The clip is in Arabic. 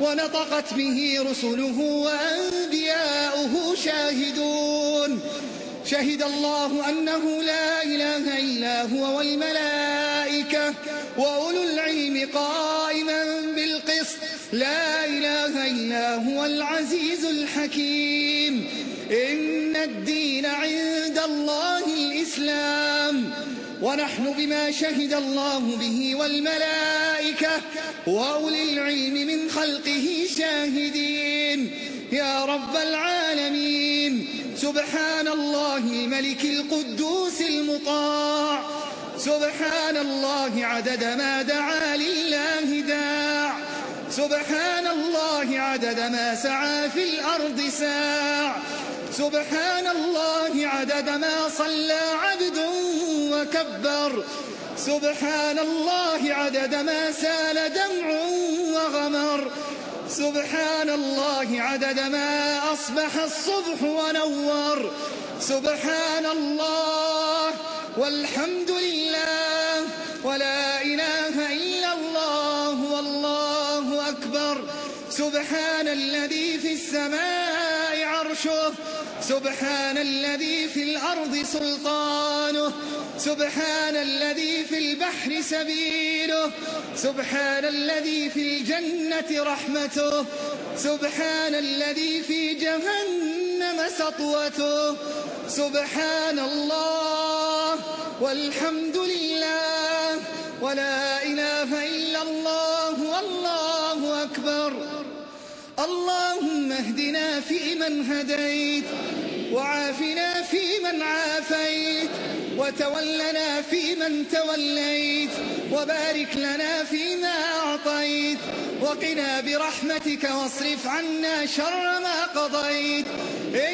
ونطقت به رسله وأنبياؤه شاهدون. شهد الله أنه لا إله إلا هو والملائكة وأولو العلم قائما بالقسط. لا إله إلا هو العزيز الحكيم. إن الدين عند الله الإسلام، ونحن بما شهد الله به والملائكة وأولي العلم من خلقه شاهدين. يا رب العالمين، سبحان الله الملك القدوس المطاع، سبحان الله عدد ما دعا لله داع، سبحان الله عدد ما سعى في الأرض ساع، سبحان الله عدد ما صلى عبد وكبر، سبحان الله عدد ما سال دمع وغمر، سبحان الله عدد ما أصبح الصبح ونور، سبحان الله والحمد لله ولا إله إلا الله والله أكبر. سبحان الذي في السماء عرشه، سبحان الذي في الأرض سلطانه، سبحان الذي في البحر سبيله، سبحان الذي في الجنة رحمته، سبحان الذي في جهنم سطوته. سبحان الله والحمد لله ولا إله إلا الله والله أكبر. اللهم اهدنا فيمن هديت، وعافنا فيمن عافيت، وتولنا فيمن توليت، وبارك لنا فيما أعطيت، وقنا برحمتك واصرف عنا شر ما قضيت.